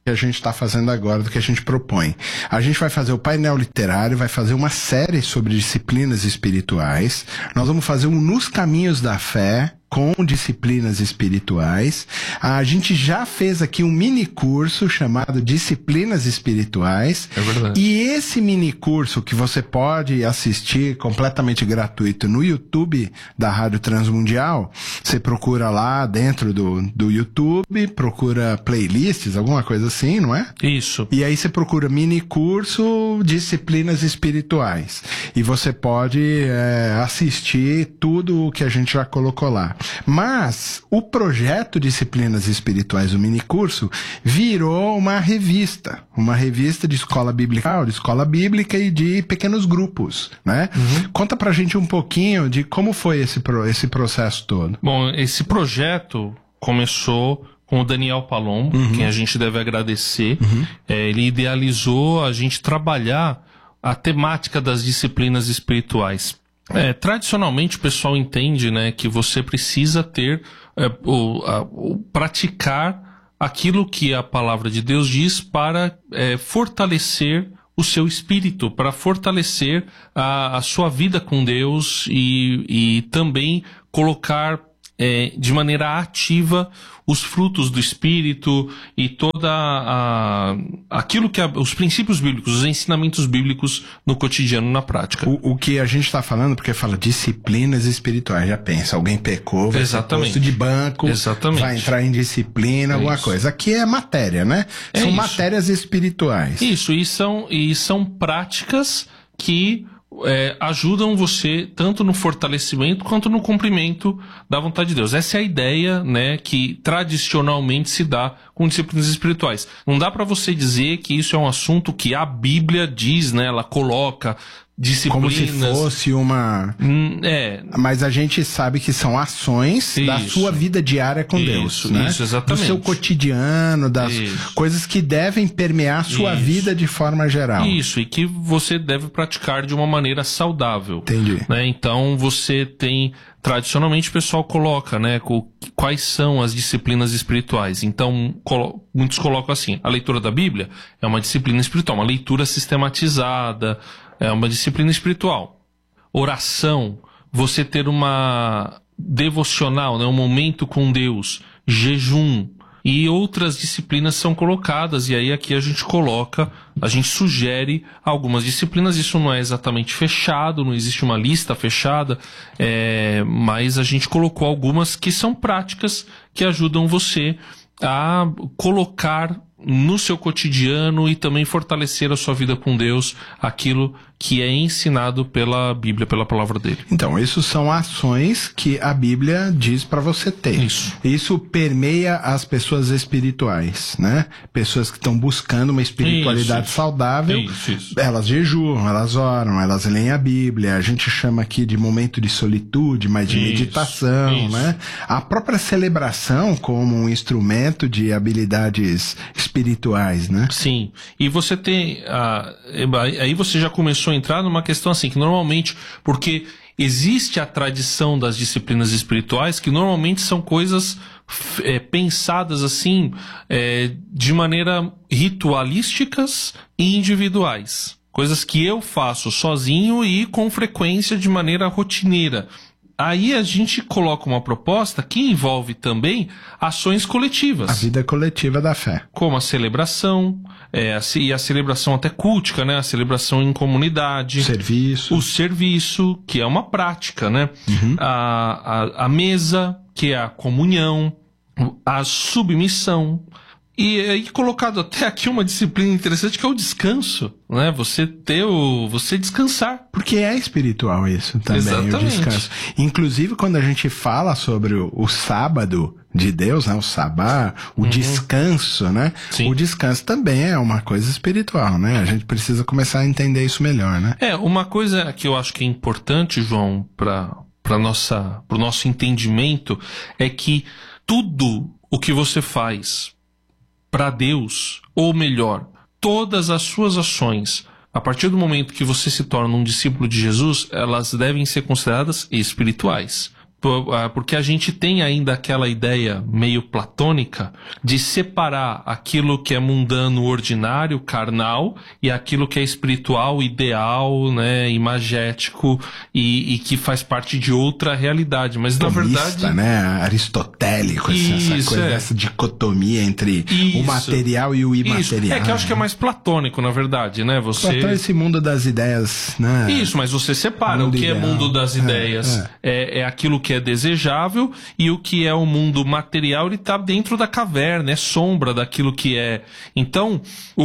que a gente está fazendo agora, do que a gente propõe. A gente vai fazer o painel literário, vai fazer uma série sobre disciplinas espirituais. Nós vamos fazer um Nos Caminhos da Fé, com disciplinas espirituais. A gente já fez aqui um mini curso chamado Disciplinas Espirituais. É verdade. E esse mini curso que você pode assistir completamente gratuito no YouTube da Rádio Transmundial, você procura lá dentro do YouTube, procura playlists, alguma coisa assim, não é? Isso. E aí você procura mini curso Disciplinas Espirituais. E você pode assistir tudo o que a gente já colocou lá. Mas o projeto Disciplinas Espirituais, o minicurso, virou uma revista de escola bíblica e de pequenos grupos, né? Conta pra gente um pouquinho de como foi esse processo todo. Bom, esse projeto começou com o Daniel Palombo, quem a gente deve agradecer. Ele idealizou a gente trabalhar a temática das disciplinas espirituais. Tradicionalmente o pessoal entende, né, que você precisa ter, praticar aquilo que a palavra de Deus diz para fortalecer o seu espírito, para fortalecer a sua vida com Deus e também colocar de maneira ativa os frutos do Espírito e aquilo que os princípios bíblicos, os ensinamentos bíblicos no cotidiano, na prática. O que a gente está falando, porque fala disciplinas espirituais, já pensa, alguém pecou, vai ser posto de banco, vai entrar em disciplina, alguma coisa. Aqui é matéria, né? São matérias espirituais. Isso, e são práticas que ajudam você tanto no fortalecimento quanto no cumprimento da vontade de Deus. Essa é a ideia, né, que tradicionalmente se dá com disciplinas espirituais. Não dá para você dizer que isso é um assunto que a Bíblia diz, né, ela coloca disciplinas... Como se fosse uma... Mas a gente sabe que são ações da sua vida diária com Deus, né? Isso, exatamente. Do seu cotidiano, das coisas que devem permear a sua vida de forma geral. Isso, e que você deve praticar de uma maneira saudável. Entendi. Né? Então você tem... Tradicionalmente o pessoal coloca, né, quais são as disciplinas espirituais. Então, muitos colocam assim, a leitura da Bíblia é uma disciplina espiritual, uma leitura sistematizada, é uma disciplina espiritual. Oração, você ter uma devocional, né, um momento com Deus, jejum, e outras disciplinas são colocadas, e aí aqui a gente sugere algumas disciplinas. Isso não é exatamente fechado, não existe uma lista fechada, mas a gente colocou algumas que são práticas que ajudam você a colocar no seu cotidiano e também fortalecer a sua vida com Deus, aquilo que é ensinado pela Bíblia, pela palavra dele. Então, isso são ações que a Bíblia diz para você ter. Isso permeia as pessoas espirituais, né? Pessoas que estão buscando uma espiritualidade saudável. Elas jejuam, elas oram, elas leem a Bíblia. A gente chama aqui de momento de solitude, mas de meditação, né? A própria celebração como um instrumento de habilidades espirituais, né? Sim. E você tem... aí você já começou a entrar numa questão assim, que normalmente... Porque existe a tradição das disciplinas espirituais, que normalmente são coisas pensadas assim, de maneira ritualísticas e individuais. Coisas que eu faço sozinho e com frequência de maneira rotineira. Aí a gente coloca uma proposta que envolve também ações coletivas. A vida coletiva da fé. Como a celebração, e a celebração até cultica, né? A celebração em comunidade. O serviço, que é uma prática, né? A mesa, que é a comunhão. A submissão. E aí colocado até aqui uma disciplina interessante que é o descanso, né? Você descansar. Porque é espiritual isso também, o descanso. Inclusive quando a gente fala sobre o sábado de Deus, né? O sabá, o descanso, né? Sim. O descanso também é uma coisa espiritual, né? A gente precisa começar a entender isso melhor, né? Uma coisa que eu acho que é importante, João, pro nosso entendimento, é que tudo o que você faz para Deus, ou melhor, todas as suas ações, a partir do momento que você se torna um discípulo de Jesus, elas devem ser consideradas espirituais. Porque a gente tem ainda aquela ideia meio platônica de separar aquilo que é mundano, ordinário, carnal, e aquilo que é espiritual, ideal, né, imagético e que faz parte de outra realidade. Mas na verdade, né, aristotélico, essa coisa, essa dicotomia entre o material e o imaterial. Que eu acho que é mais platônico, na verdade, né? Platão é esse mundo das ideias, né? Isso, mas você separa o que ideal. É mundo das ideias, é aquilo que é desejável, e o que é o mundo material, ele está dentro da caverna, é sombra daquilo que é. Então,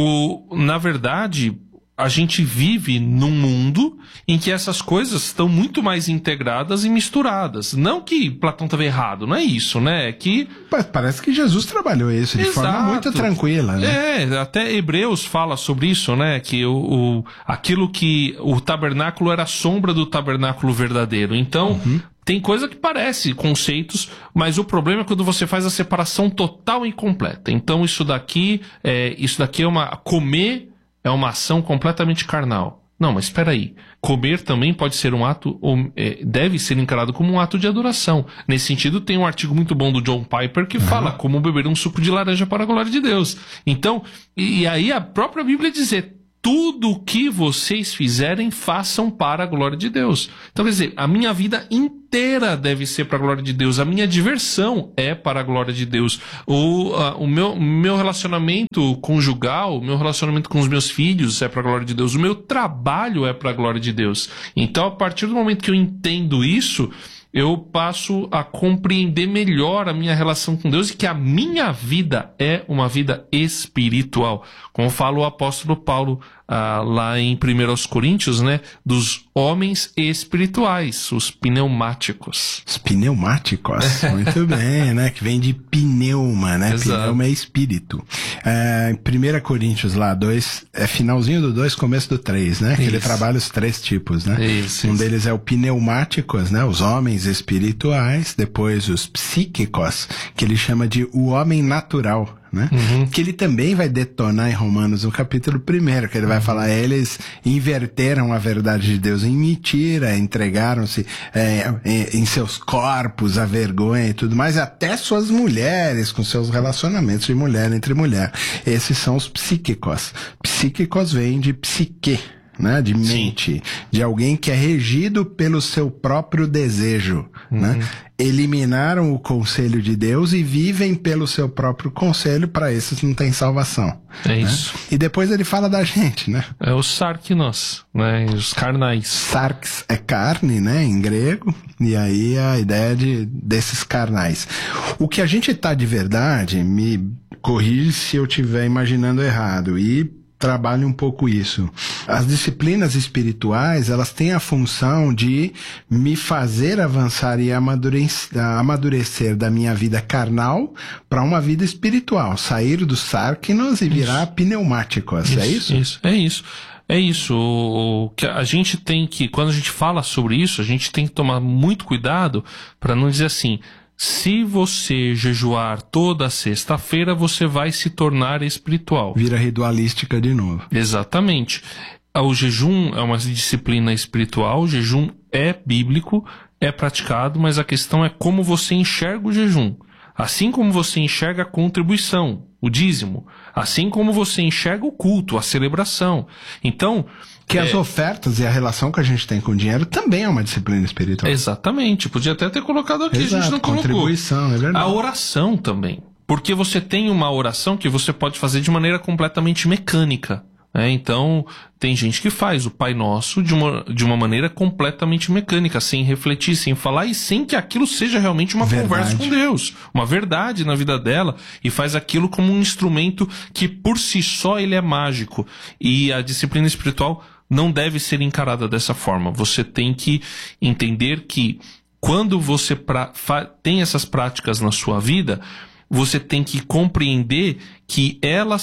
na verdade, a gente vive num mundo em que essas coisas estão muito mais integradas e misturadas. Não que Platão estava errado, não é isso, né? É que... Parece que Jesus trabalhou isso de forma muito tranquila, né? Até Hebreus fala sobre isso, né? Que aquilo que o tabernáculo era a sombra do tabernáculo verdadeiro. Então... Tem coisa que parece conceitos, mas o problema é quando você faz a separação total e completa. Então isso daqui é comer é uma ação completamente carnal. Não, mas espera aí. Comer também pode ser um ato, deve ser encarado como um ato de adoração. Nesse sentido, tem um artigo muito bom do John Piper que fala como beber um suco de laranja para a glória de Deus. Então, e aí a própria Bíblia dizer: tudo o que vocês fizerem, façam para a glória de Deus. Então, quer dizer, a minha vida inteira deve ser para a glória de Deus. A minha diversão é para a glória de Deus. O meu relacionamento conjugal, o meu relacionamento com os meus filhos é para a glória de Deus. O meu trabalho é para a glória de Deus. Então, a partir do momento que eu entendo isso, eu passo a compreender melhor a minha relação com Deus e que a minha vida é uma vida espiritual. Como fala o apóstolo Paulo lá em 1 Coríntios, né? Dos homens espirituais, os pneumáticos. Os pneumáticos, muito bem, né? Que vem de pneuma, né? Exato. Pneuma é espírito. Em 1 Coríntios lá, 2, finalzinho do 2, começo do 3, né? Que ele trabalha os 3 tipos, né? Um deles é o pneumáticos, né? Os homens espirituais, depois os psíquicos, que ele chama de o homem natural, né? Que ele também vai detonar em Romanos, no capítulo 1, que ele vai falar: eles inverteram a verdade de Deus em mentira, entregaram-se em seus corpos a vergonha e tudo mais, até suas mulheres, com seus relacionamentos de mulher entre mulher. Esses são os psíquicos. Psíquicos vem de psique, né, de mente. Sim. De alguém que é regido pelo seu próprio desejo, né? Eliminaram o conselho de Deus e vivem pelo seu próprio conselho. Para esses não tem salvação. É isso. E depois ele fala da gente, né? É os sarkinos, né? Os carnais. Sarx é carne, né? Em grego. E aí a ideia desses carnais. O que a gente tá de verdade, me corrige se eu estiver imaginando errado, e trabalhe um pouco isso. As disciplinas espirituais, elas têm a função de me fazer avançar e amadurecer da minha vida carnal para uma vida espiritual. Sair dos sarkinos e virar pneumáticos. É isso? É isso. O que a gente tem que, quando a gente fala sobre isso, a gente tem que tomar muito cuidado para não dizer assim: se você jejuar toda sexta-feira, você vai se tornar espiritual. Vira ritualística de novo. Exatamente. O jejum é uma disciplina espiritual, o jejum é bíblico, é praticado, mas a questão é como você enxerga o jejum. Assim como você enxerga a contribuição, o dízimo, assim como você enxerga o culto, a celebração. Então... que as ofertas e a relação que a gente tem com o dinheiro também é uma disciplina espiritual. Exatamente. Podia até ter colocado aqui, exato, a gente não colocou. Contribuição, é verdade. A oração também. Porque você tem uma oração que você pode fazer de maneira completamente mecânica. Então, tem gente que faz o Pai Nosso de uma maneira completamente mecânica, sem refletir, sem falar e sem que aquilo seja realmente uma conversa com Deus, uma verdade na vida dela, e faz aquilo como um instrumento que por si só ele é mágico. E a disciplina espiritual não deve ser encarada dessa forma. Você tem que entender que quando você tem essas práticas na sua vida, você tem que compreender que elas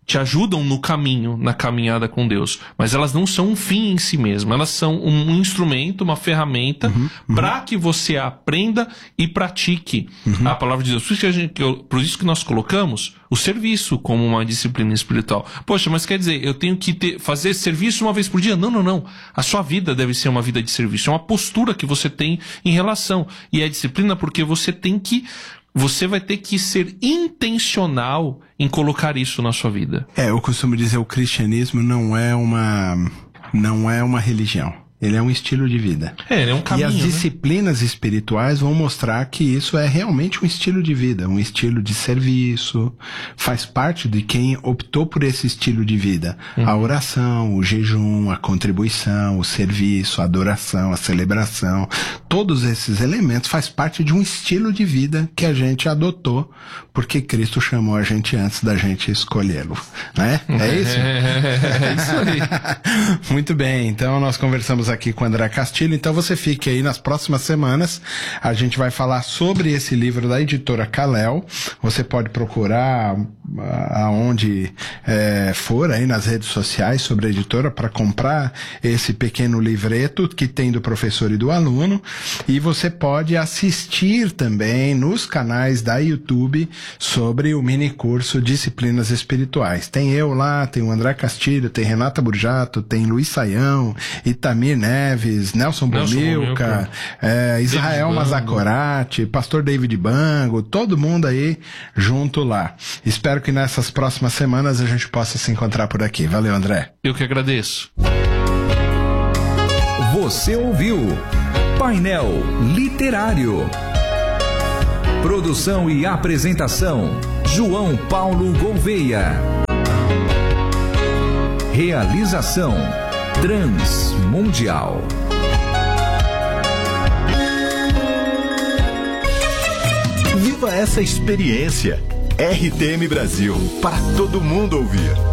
te ajudam no caminho, na caminhada com Deus. Mas elas não são um fim em si mesmas. Elas são um instrumento, uma ferramenta para que você aprenda e pratique a palavra de Deus. Por isso que nós colocamos o serviço como uma disciplina espiritual. Poxa, mas quer dizer, eu tenho que fazer serviço uma vez por dia? Não. A sua vida deve ser uma vida de serviço. É uma postura que você tem em relação. E é disciplina porque você vai ter que ser intencional em colocar isso na sua vida. Eu costumo dizer, o cristianismo não é uma religião. Ele é um estilo de vida. Ele é um caminho. E as disciplinas espirituais vão mostrar que isso é realmente um estilo de vida, um estilo de serviço. Faz parte de quem optou por esse estilo de vida. A oração, o jejum, a contribuição, o serviço, a adoração, a celebração. Todos esses elementos faz parte de um estilo de vida que a gente adotou, porque Cristo chamou a gente antes da gente escolhê-lo. Né? É isso? É isso aí. Muito bem, então nós conversamos aqui com o André Castilho, então você fique aí nas próximas semanas, a gente vai falar sobre esse livro da editora Kalel. Você pode procurar aonde for aí nas redes sociais sobre a editora para comprar esse pequeno livreto que tem do professor e do aluno, e você pode assistir também nos canais da YouTube sobre o mini curso Disciplinas Espirituais. Tem eu lá, tem o André Castilho, tem Renata Burjato, tem Luiz Saião, Itamir Neves, Nelson Bomilca, Israel Mazacorati, Pastor David Bango, todo mundo aí junto lá. Espero que nessas próximas semanas a gente possa se encontrar por aqui. Valeu, André. Eu que agradeço. Você ouviu Painel Literário. Produção e apresentação, João Paulo Gouveia. Realização Transmundial. Viva essa experiência. RTM Brasil, para todo mundo ouvir.